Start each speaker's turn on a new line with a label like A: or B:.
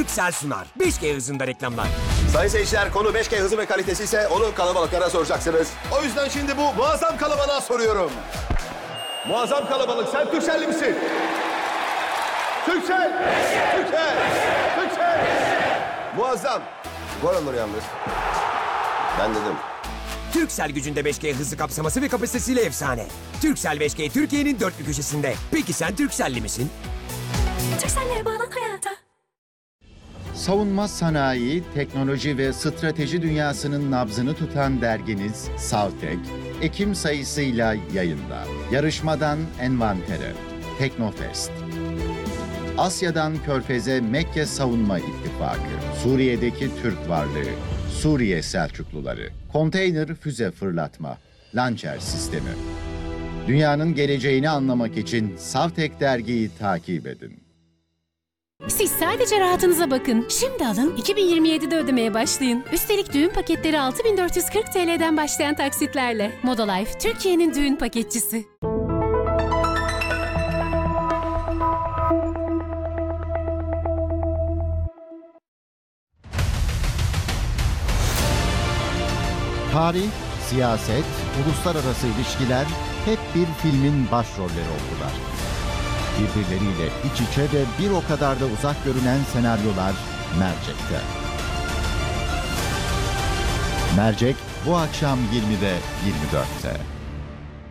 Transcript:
A: Turkcell sunar. 5G hızında reklamlar.
B: Sayın seyirciler, konu 5G hızı ve kalitesi ise onu kalabalıklara soracaksınız. O yüzden şimdi bu muazzam kalabalığa soruyorum. Muazzam kalabalık, sen Turkcell'li misin? Turkcell! Turkcell! Turkcell! Muazzam. Gol olur yalnız. Ben dedim.
A: Turkcell gücünde 5G hızı kapsaması ve kapasitesiyle efsane. Turkcell 5G Türkiye'nin dört bir köşesinde. Peki sen Turkcell'li misin?
C: Turkcell'lere bağlan hayata.
D: Savunma sanayi, teknoloji ve strateji dünyasının nabzını tutan derginiz Savtek, Ekim sayısıyla yayında. Yarışmadan envantere, Teknofest. Asya'dan Körfez'e Mekke Savunma İttifakı, Suriye'deki Türk varlığı, Suriye Selçukluları, konteyner füze fırlatma, Lançer sistemi. Dünyanın geleceğini anlamak için Savtek dergiyi takip edin.
C: Siz sadece rahatınıza bakın. Şimdi alın, 2027'de ödemeye başlayın. Üstelik düğün paketleri 6440 TL'den başlayan taksitlerle. Modalife, Türkiye'nin düğün paketçisi.
D: Tarih, siyaset, uluslararası ilişkiler hep bir filmin başrolleri oldular. Birbirleriyle iç içe ve bir o kadar da uzak görünen senaryolar Mercek'te. Mercek bu akşam 20'de 24'te.